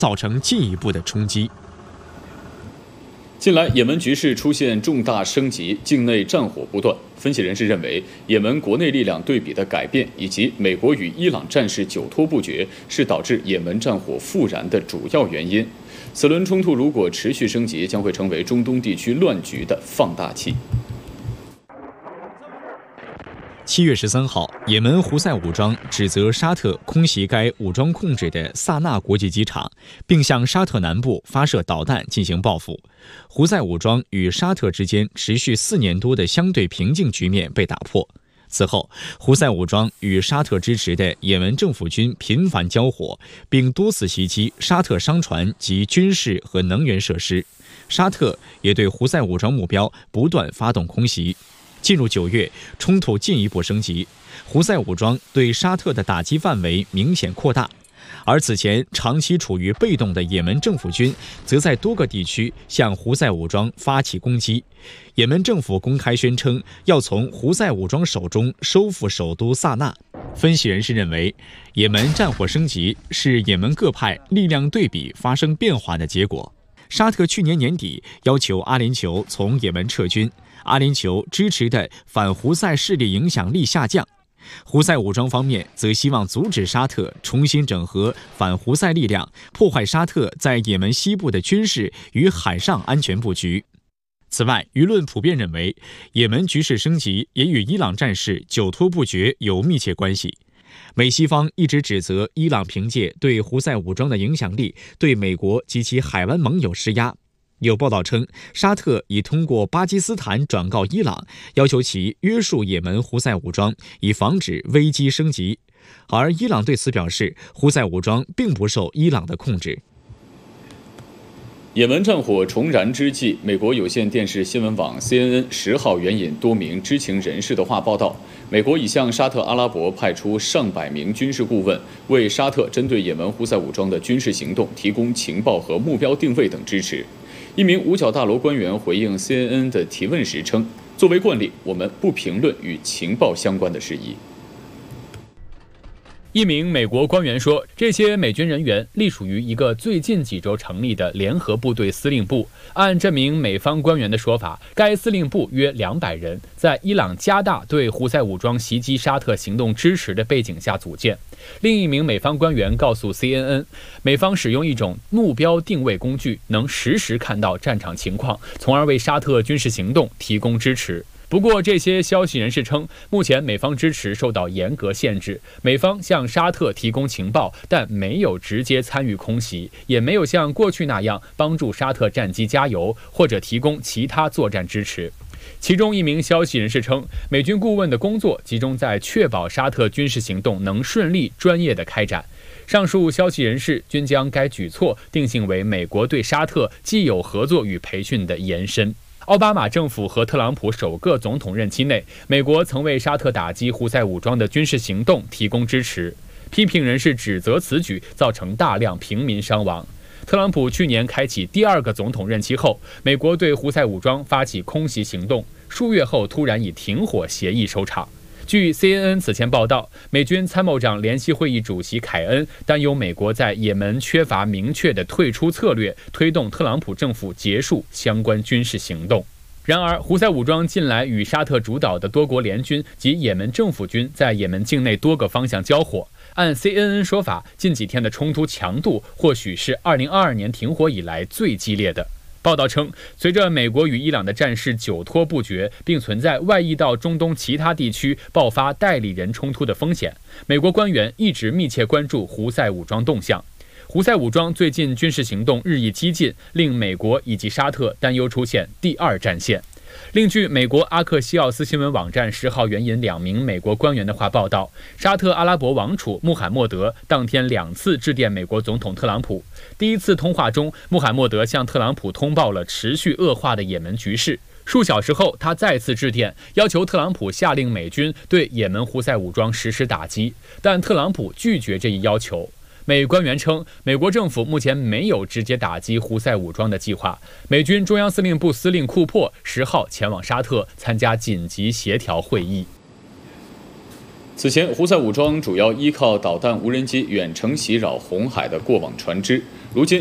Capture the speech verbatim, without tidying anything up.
造成进一步的冲击。 近来，也门局势出现重大升级，境内战火不断。分析人士认为，也门国内力量对比的改变，以及美国与伊朗战事久拖不决，是导致也门战火复燃的主要原因。此轮冲突如果持续升级，将会成为中东地区乱局的放大器。 七月十三号，也门胡塞武装指责沙特空袭该武装控制的萨那国际机场，并向沙特南部发射导弹进行报复。胡塞武装与沙特之间持续四年多的相对平静局面被打破。此后，胡塞武装与沙特支持的也门政府军频繁交火，并多次袭击沙特商船及军事和能源设施。沙特也对胡塞武装目标不断发动空袭。进入九月，冲突进一步升级，胡塞武装对沙特的打击范围明显扩大，而此前长期处于被动的也门政府军，则在多个地区向胡塞武装发起攻击。也门政府公开宣称要从胡塞武装手中收复首都萨那。分析人士认为，也门战火升级是也门各派力量对比发生变化的结果。沙特去年年底要求阿联酋从也门撤军，阿联酋支持的反胡塞势力影响力下降。胡塞武装方面则希望阻止沙特重新整合反胡塞力量，破坏沙特在也门西部的军事与海上安全布局。此外，舆论普遍认为，也门局势升级也与伊朗战事久拖不决有密切关系。美西方一直指责伊朗凭借对胡塞武装的影响力，对美国及其海湾盟友施压。有报道称，沙特已通过巴基斯坦转告伊朗，要求其约束也门胡塞武装，以防止危机升级。而伊朗对此表示，胡塞武装并不受伊朗的控制。 也门战火重燃之际，美国有线电视新闻网 C N N 十号援引多名知情人士的话报道，美国已向沙特阿拉伯派出上百名军事顾问，为沙特针对也门胡塞武装的军事行动提供情报和目标定位等支持。一名五角大楼官员回应 C N N 的提问时称，作为惯例，我们不评论与情报相关的事宜。 一名美国官员说，这些美军人员隶属于一个最近几周成立的联合部队司令部。按这名美方官员的说法，该司令部约两百人，在伊朗加大对胡塞武装袭击沙特行动支持的背景下组建。另一名美方官员告诉 C N N， 美方使用一种目标定位工具，能实时看到战场情况，从而为沙特军事行动提供支持。不过，这些消息人士称，目前美方支持受到严格限制，美方向沙特提供情报，但没有直接参与空袭，也没有像过去那样帮助沙特战机加油或者提供其他作战支持。其中一名消息人士称，美军顾问的工作集中在确保沙特军事行动能顺利、专业地开展。上述消息人士均将该举措定性为美国对沙特既有合作与培训的延伸。奥巴马政府和特朗普首个总统任期内，美国曾为沙特打击胡塞武装的军事行动提供支持。批评人士指责此举造成大量平民伤亡。特朗普去年开启第二个总统任期后，美国对胡塞武装发起空袭行动，数月后突然以停火协议收场。据 C N N 此前报道，美军参谋长联席会议主席凯恩担忧美国在也门缺乏明确的退出策略，推动特朗普政府结束相关军事行动。然而，胡塞武装近来与沙特主导的多国联军及也门政府军在也门境内多个方向交火。按 C N N 说法，近几天的冲突强度或许是二零二二年停火以来最激烈的。报道称，随着美国与伊朗的战事久拖不决，并存在外溢到中东其他地区爆发代理人冲突的风险，美国官员一直密切关注胡塞武装动向。胡塞武装最近军事行动日益激进，令美国以及沙特担忧出现第二战线。另据美国阿克西奥斯新闻网站十号援引两名美国官员的话报道，沙特阿拉伯王储穆罕默德当天两次致电美国总统特朗普。第一次通话中，穆罕默德向特朗普通报了持续恶化的也门局势。数小时后，他再次致电，要求特朗普下令美军对也门胡塞武装实施打击，但特朗普拒绝这一要求。美官员称，美国政府目前没有直接打击胡塞武装的计划。美军中央司令部司令库珀十号前往沙特参加紧急协调会议。 此前，胡塞武装主要依靠导弹、无人机远程袭扰红海的过往船只。 如今